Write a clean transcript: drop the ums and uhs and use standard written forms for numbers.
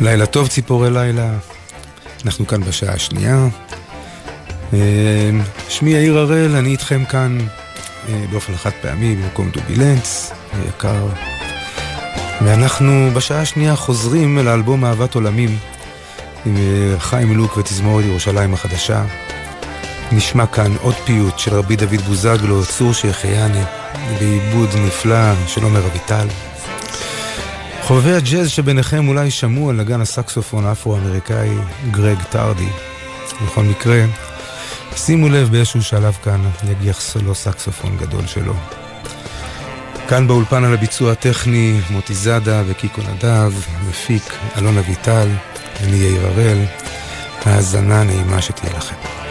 לילה טוב ציפורי לילה, אנחנו כאן בשעה השנייה. שמי יאיר הראל, אני איתכם כאן באופן חד פעמי במקום דובילנץ היקר, ואנחנו בשעה השנייה חוזרים אל האלבום אהבת עולמים עם חיים לוק ותזמורת ירושלים החדשה. נשמע כאן עוד פיוט של רבי דוד בוזגלו, צור שיחייני, בעיבוד נפלא של עומר אביטל. חובבי הג'אז שביניכם אולי שמעו על נגן הסקסופון האפרו-אמריקאי גרג טרדי. בכל מקרה, שימו לב באיזשהו שלב כאן יגיח סולו סקסופון גדול שלו. כאן באולפן על הביצוע הטכני מוטי זאדה וקיקו נדב, מפיק אלון אביטל, אני יאיר הראל. האזנה נעימה שתהיה לכם.